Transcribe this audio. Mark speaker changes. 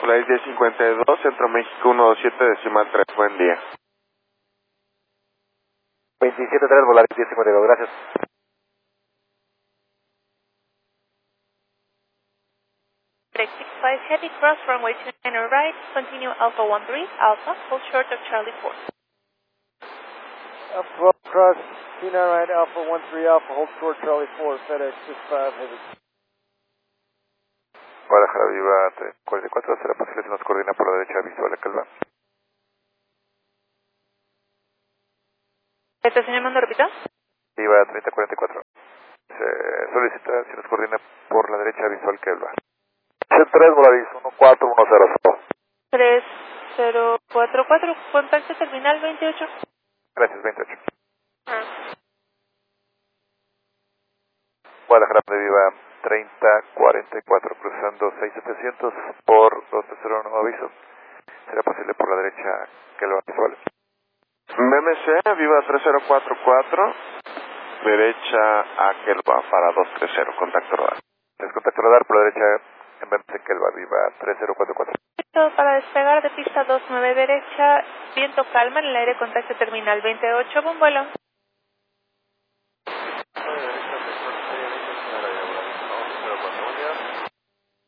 Speaker 1: Polaris 1052, Centro México 127, decimal 3, buen día.
Speaker 2: 27-3, Polaris 1052, gracias.
Speaker 3: Break 65, heavy cross runway 29 right, continue Alpha 13, Alpha, hold short of Charlie 4.
Speaker 2: Alpha cross, 29 right, Alpha 13, Alpha, hold short, Charlie 4, FedEx 65, heavy.
Speaker 4: Guadalajara Viva 344, será posible si nos coordina por la derecha visual a Calva.
Speaker 3: Señor Mando, repita.
Speaker 4: Viva 3044. Se solicita si nos coordina por la derecha visual Calva.
Speaker 2: 3, Polaris 14100.
Speaker 3: 3044, contacto terminal 28.
Speaker 4: Gracias, 28. Guadalajara Viva 3044, cruzando 6700 por 230 aviso. Será posible por la derecha Calva visual.
Speaker 1: BMC, Viva 3044, derecha a Kelva para 230, contacto radar.
Speaker 4: Es contacto radar por la derecha en BMC Calva Viva 3044.
Speaker 3: Listo, para despegar de pista 29 derecha, viento calma en el aire, contacto terminal 28, buen vuelo.